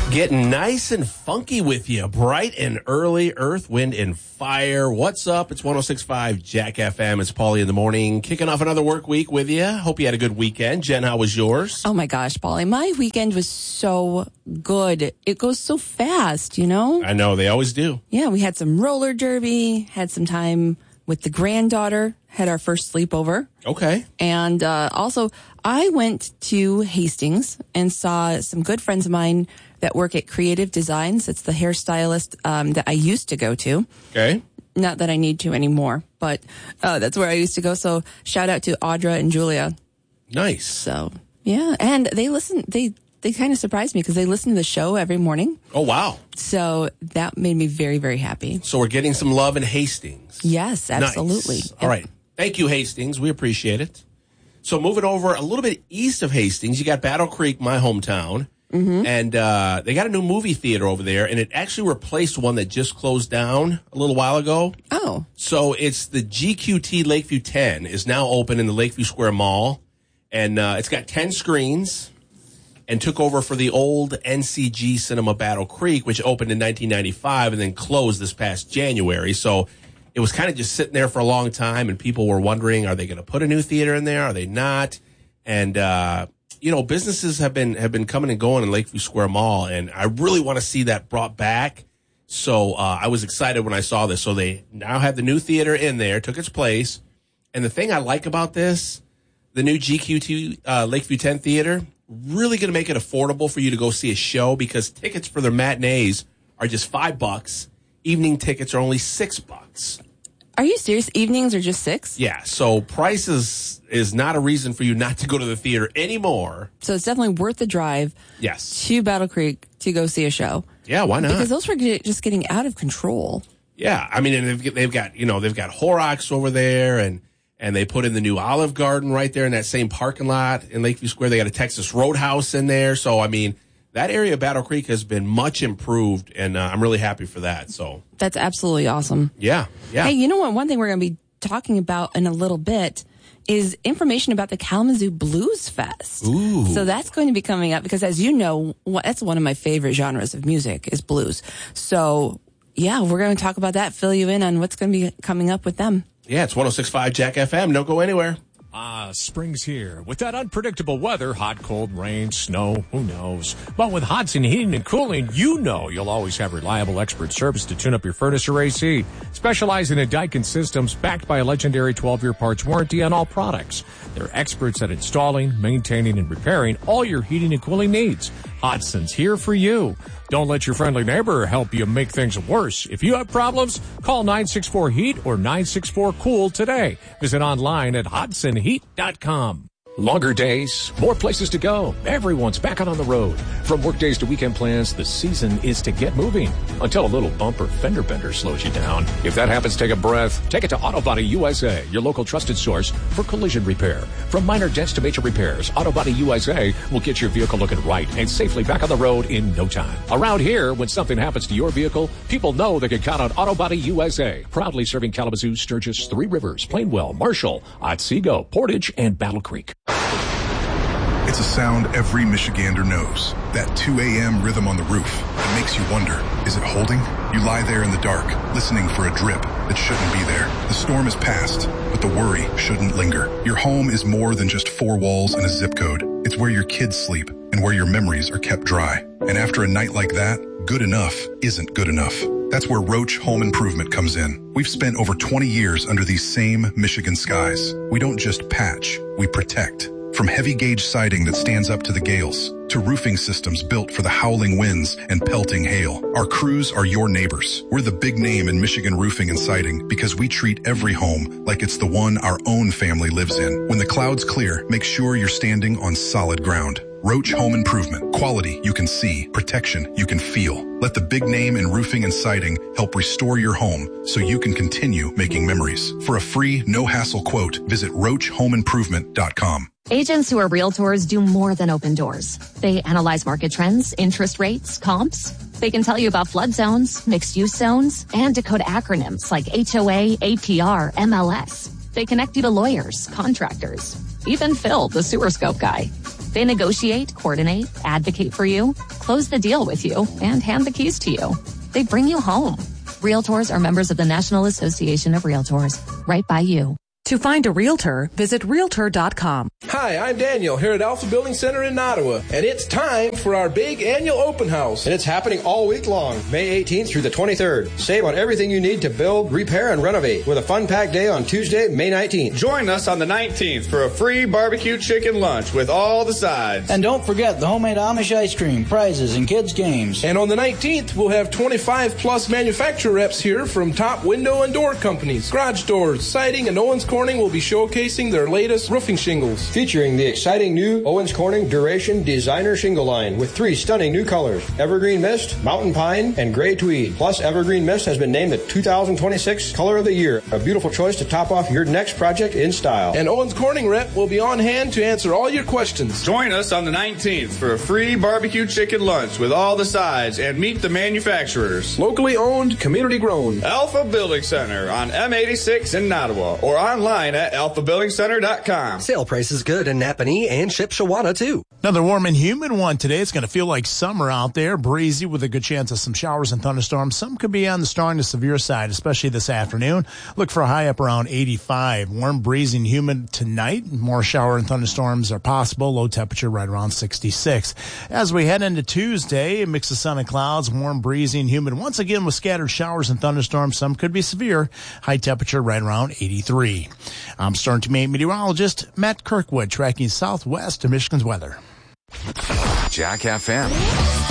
Getting nice and funky with you. Bright and early, Earth, Wind, and Fire. What's up? It's 106.5 Jack FM. It's Paulie in the morning. Kicking off another work week with you. Hope you had a good weekend. Jen, how was yours? Oh, my gosh, Paulie. My weekend was so good. It goes so fast, you know? I know. They always do. Yeah, we had some roller derby, had some time with the granddaughter, had our first sleepover. Okay. And also, I went to Hastings and saw some good friends of mine that work at Creative Designs. It's the hairstylist that I used to go to. Okay. Not that I need to anymore, but that's where I used to go. So shout out to Audra and Julia. Nice. So, yeah. And they listen, they kind of surprised me because they listen to the show every morning. Oh, wow. So that made me very, very happy. So we're getting some love in Hastings. Yes, absolutely. Nice. All right. Thank you, Hastings. We appreciate it. So moving over a little bit east of Hastings, you got Battle Creek, my hometown. Mm-hmm. And they got a new movie theater over there, and it actually replaced one that just closed down a little while ago. Oh. So it's the GQT Lakeview 10 is now open in the Lakeview Square Mall, and it's got 10 screens and took over for the old NCG Cinema Battle Creek, which opened in 1995 and then closed this past January. So it was kind of just sitting there for a long time, and people were wondering, are they going to put a new theater in there? Are they not? And you know, businesses have been coming and going in Lakeview Square Mall, and I really want to see that brought back. So I was excited when I saw this. So they now have the new theater in there, took its place. And the thing I like about this, the new GQ2 Lakeview 10 theater, really going to make it affordable for you to go see a show because tickets for their matinees are just $5. Evening tickets are only $6. Are you serious? Evenings are just $6? Yeah, so price is not a reason for you not to go to the theater anymore. So it's definitely worth the drive. Yes. To Battle Creek to go see a show. Yeah, why not? Because those were just getting out of control. Yeah, I mean, and they've got Horrocks over there, and they put in the new Olive Garden right there in that same parking lot in Lakeview Square. They got a Texas Roadhouse in there. So, I mean, that area of Battle Creek has been much improved, and I'm really happy for that. So that's absolutely awesome. Yeah. Hey, you know what? One thing we're going to be talking about in a little bit is information about the Kalamazoo Blues Fest. Ooh. So that's going to be coming up because, as you know, that's one of my favorite genres of music is blues. So, yeah, we're going to talk about that, fill you in on what's going to be coming up with them. Yeah, it's 106.5 Jack FM. Don't go anywhere. Spring's here. With that unpredictable weather, hot, cold, rain, snow, who knows? But with Hodson Heating and Cooling, you know you'll always have reliable expert service to tune up your furnace or AC. Specializing in Daikin systems backed by a legendary 12-year parts warranty on all products. They're experts at installing, maintaining, and repairing all your heating and cooling needs. Hodson's here for you. Don't let your friendly neighbor help you make things worse. If you have problems, call 964-HEAT or 964-COOL today. Visit online at HodsonHeat.com. Longer days, more places to go. Everyone's back out on the road. From work days to weekend plans, the season is to get moving. Until a little bump or fender bender slows you down. If that happens, take a breath. Take it to Auto Body USA, your local trusted source for collision repair. From minor dents to major repairs, Auto Body USA will get your vehicle looking right and safely back on the road in no time. Around here, when something happens to your vehicle, people know they can count on Auto Body USA. Proudly serving Kalamazoo, Sturgis, Three Rivers, Plainwell, Marshall, Otsego, Portage, and Battle Creek. It's a sound every Michigander knows. That 2 a.m. rhythm on the roof. It makes you wonder, is it holding? You lie there in the dark, listening for a drip that shouldn't be there. The storm is past, but the worry shouldn't linger. Your home is more than just four walls and a zip code. It's where your kids sleep and where your memories are kept dry. And after a night like that, good enough isn't good enough. That's where Roach Home Improvement comes in. We've spent over 20 years under these same Michigan skies. We don't just patch, we protect. From heavy gauge siding that stands up to the gales, to roofing systems built for the howling winds and pelting hail, our crews are your neighbors. We're the big name in Michigan roofing and siding because we treat every home like it's the one our own family lives in. When the clouds clear, make sure you're standing on solid ground. Roach Home Improvement. Quality you can see, protection you can feel. Let the big name in roofing and siding help restore your home so you can continue making memories. For a free, no-hassle quote, visit RoachHomeImprovement.com. Agents who are realtors do more than open doors. They analyze market trends, interest rates, comps. They can tell you about flood zones, mixed-use zones, and decode acronyms like HOA, APR, MLS. They connect you to lawyers, contractors, even Phil, the sewer scope guy. They negotiate, coordinate, advocate for you, close the deal with you, and hand the keys to you. They bring you home. Realtors are members of the National Association of Realtors. Right by you. To find a realtor, visit Realtor.com. Hi, I'm Daniel here at Alpha Building Center in Ottawa, and it's time for our big annual open house. And it's happening all week long, May 18th through the 23rd. Save on everything you need to build, repair, and renovate with a fun-packed day on Tuesday, May 19th. Join us on the 19th for a free barbecue chicken lunch with all the sides. And don't forget the homemade Amish ice cream, prizes, and kids' games. And on the 19th, we'll have 25-plus manufacturer reps here from top window and door companies, garage doors, siding, and Owens Corning will be showcasing their latest roofing shingles. Featuring the exciting new Owens Corning Duration Designer Shingle line with 3 stunning new colors, Evergreen Mist, Mountain Pine, and Gray Tweed. Plus, Evergreen Mist has been named the 2026 Color of the Year, a beautiful choice to top off your next project in style. And Owens Corning rep will be on hand to answer all your questions. Join us on the 19th for a free barbecue chicken lunch with all the sides and meet the manufacturers. Locally owned, community grown. Alpha Building Center on M86 in Nottawa or online at alphabuildingcenter.com. Sale price is good in Napanee and Shipshewana, too. Another warm and humid one today. It's going to feel like summer out there. Breezy with a good chance of some showers and thunderstorms. Some could be on the strong to severe side, especially this afternoon. Look for a high up around 85. Warm, breezy, and humid tonight. More shower and thunderstorms are possible. Low temperature right around 66. As we head into Tuesday, a mix of sun and clouds. Warm, breezy, and humid. Once again with scattered showers and thunderstorms. Some could be severe. High temperature right around 83. I'm Stern Teammate meteorologist Matt Kirkwood tracking southwest to Michigan's weather. Jack FM.